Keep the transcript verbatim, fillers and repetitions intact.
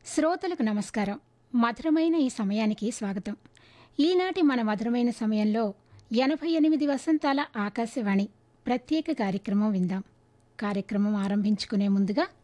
శ్రోతలకు నమస్కారం. మధురమైన ఈ సమయానికి స్వాగతం. ఈనాటి మన మధురమైన సమయంలో ఎనభై ఎనిమిది వసంతాల ఆకాశవాణి ప్రత్యేక కార్యక్రమం విందాం. కార్యక్రమం ఆరంభించుకునే ముందుగా